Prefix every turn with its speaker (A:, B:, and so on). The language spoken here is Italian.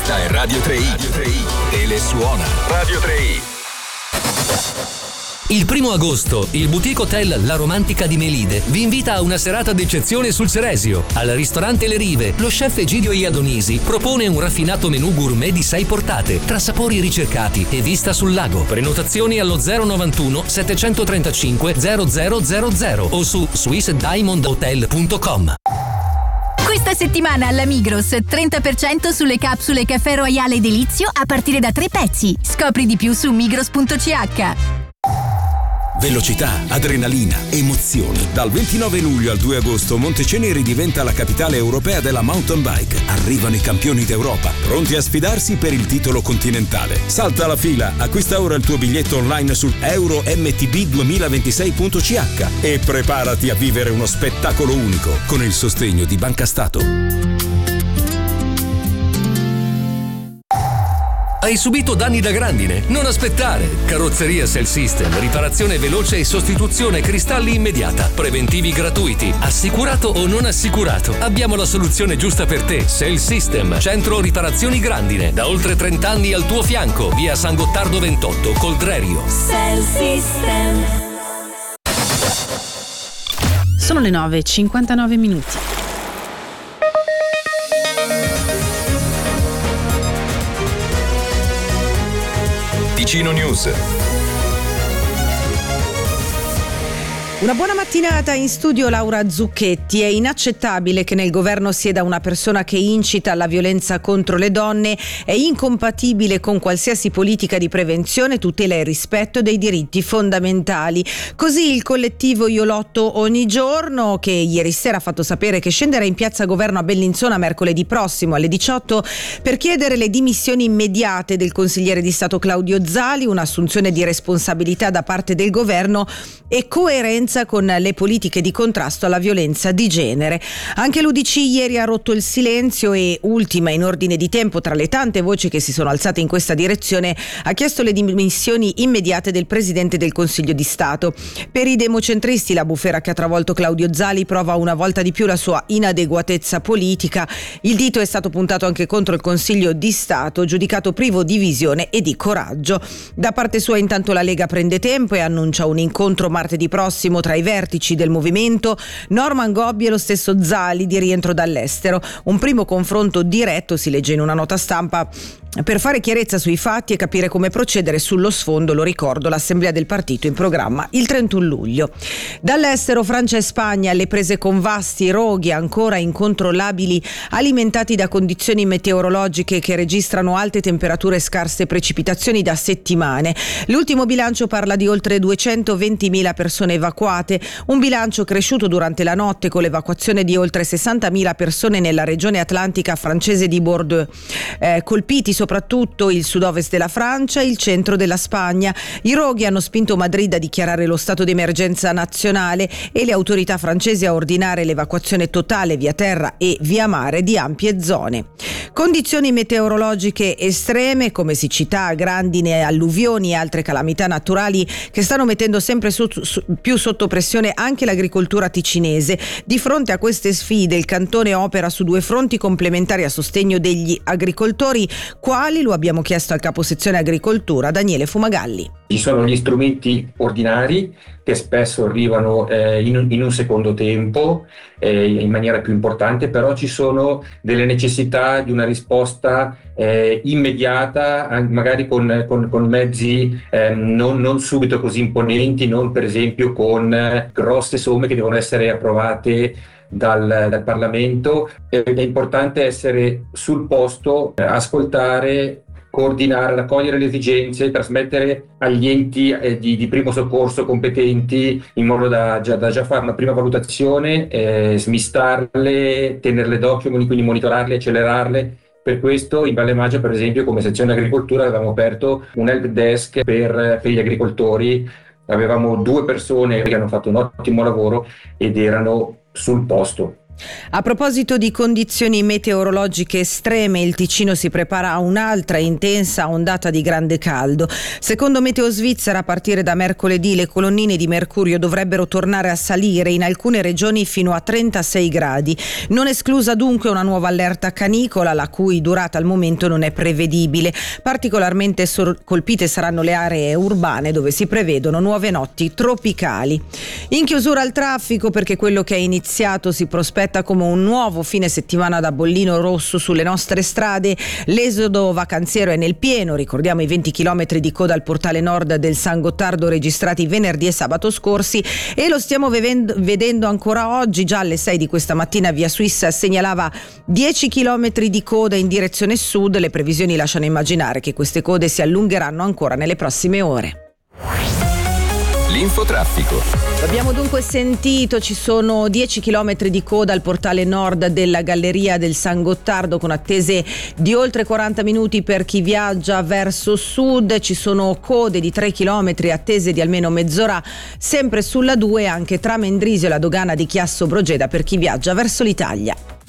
A: Questa è Radio 3i. E le suona. Radio 3i.
B: Il 1° agosto, il boutique hotel La Romantica di Melide vi invita a una serata d'eccezione sul Ceresio. Al ristorante Le Rive, lo chef Egidio Iadonisi propone un raffinato menù gourmet di 6 portate, tra sapori ricercati e vista sul lago. Prenotazioni allo 091 735 0000 o su swissdiamondhotel.com.
C: Questa settimana alla Migros 30% sulle capsule Caffè Royale Delizio a partire da 3 pezzi. Scopri di più su migros.ch.
D: Velocità, adrenalina, emozioni. Dal 29 luglio al 2 agosto Monteceneri diventa la capitale europea della mountain bike. Arrivano i campioni d'Europa, pronti a sfidarsi per il titolo continentale. Salta la fila, acquista ora il tuo biglietto online su euromtb2026.ch e preparati a vivere uno spettacolo unico con il sostegno di Banca Stato.
B: Hai subito danni da grandine? Non aspettare! Carrozzeria Cell System, riparazione veloce e sostituzione cristalli immediata, preventivi gratuiti, assicurato o non assicurato. Abbiamo la soluzione giusta per te. Cell System, centro riparazioni grandine, da oltre 30 anni al tuo fianco, via San Gottardo 28, Coldrerio.
E: Cell System.
F: Sono le 9:59.
A: Ticino News.
G: Una buona mattinata, in studio Laura Zucchetti. È inaccettabile che nel governo sieda una persona che incita alla violenza contro le donne, è incompatibile con qualsiasi politica di prevenzione, tutela e rispetto dei diritti fondamentali. Così il collettivo Io Lotto Ogni Giorno, che ieri sera ha fatto sapere che scenderà in piazza Governo a Bellinzona mercoledì prossimo alle 18 per chiedere le dimissioni immediate del consigliere di Stato Claudio Zali, un'assunzione di responsabilità da parte del governo e coerenza con le politiche di contrasto alla violenza di genere. Anche l'UDC ieri ha rotto il silenzio e, ultima in ordine di tempo tra le tante voci che si sono alzate in questa direzione, ha chiesto le dimissioni immediate del Presidente del Consiglio di Stato. Per i democentristi la bufera che ha travolto Claudio Zali prova una volta di più la sua inadeguatezza politica. Il dito è stato puntato anche contro il Consiglio di Stato, giudicato privo di visione e di coraggio. Da parte sua intanto la Lega prende tempo e annuncia un incontro martedì prossimo tra i vertici del movimento, Norman Gobbi e lo stesso Zali di rientro dall'estero. Un primo confronto diretto, si legge in una nota stampa, per fare chiarezza sui fatti e capire come procedere sullo sfondo, lo ricordo, l'assemblea del partito in programma il 31 luglio. Dall'estero Francia e Spagna alle prese con vasti roghi ancora incontrollabili alimentati da condizioni meteorologiche che registrano alte temperature e scarse precipitazioni da settimane. L'ultimo bilancio parla di oltre 220.000 persone evacuate, un bilancio cresciuto durante la notte con l'evacuazione di oltre 60.000 persone nella regione atlantica francese di Bordeaux, colpiti soprattutto il sud-ovest della Francia e il centro della Spagna. I roghi hanno spinto Madrid a dichiarare lo stato d'emergenza nazionale e le autorità francesi a ordinare l'evacuazione totale via terra e via mare di ampie zone. Condizioni meteorologiche estreme come siccità, grandine, alluvioni e altre calamità naturali che stanno mettendo sempre più sotto pressione anche l'agricoltura ticinese. Di fronte a queste sfide il cantone opera su 2 fronti complementari a sostegno degli agricoltori. Quali? Lo abbiamo chiesto al caposezione agricoltura Daniele Fumagalli.
H: Ci sono gli strumenti ordinari che spesso arrivano in un secondo tempo in maniera più importante, però ci sono delle necessità di una risposta immediata, magari con mezzi non subito così imponenti, non per esempio con grosse somme che devono essere approvate dal Parlamento. È importante essere sul posto, ascoltare, coordinare, raccogliere le esigenze, trasmettere agli enti di primo soccorso competenti in modo da già fare una prima valutazione, smistarle, tenerle d'occhio, quindi monitorarle, accelerarle. Per questo in Valle Maggia, per esempio, come sezione agricoltura avevamo aperto un help desk per gli agricoltori. Avevamo 2 persone che hanno fatto un ottimo lavoro ed erano sul posto.
G: A proposito di condizioni meteorologiche estreme, il Ticino si prepara a un'altra intensa ondata di grande caldo. Secondo Meteo Svizzera, a partire da mercoledì le colonnine di mercurio dovrebbero tornare a salire in alcune regioni fino a 36 gradi. Non esclusa dunque una nuova allerta canicola, la cui durata al momento non è prevedibile. Particolarmente colpite saranno le aree urbane, dove si prevedono nuove notti tropicali. In chiusura al traffico, perché quello che è iniziato si prospetta come un nuovo fine settimana da bollino rosso sulle nostre strade. L'esodo vacanziero è nel pieno, ricordiamo i 20 km di coda al portale nord del San Gottardo registrati venerdì e sabato scorsi, e lo stiamo vedendo ancora oggi. Già alle 6 di questa mattina Via Suisse segnalava 10 km di coda in direzione sud. Le previsioni lasciano immaginare che queste code si allungheranno ancora nelle prossime ore.
A: L'infotraffico.
G: L'abbiamo dunque sentito, ci sono 10 km di coda al portale nord della galleria del San Gottardo, con attese di oltre 40 minuti per chi viaggia verso sud. Ci sono code di 3 km, attese di almeno mezz'ora sempre sulla 2, anche tra Mendrisio e la dogana di Chiasso Brogeda per chi viaggia verso l'Italia.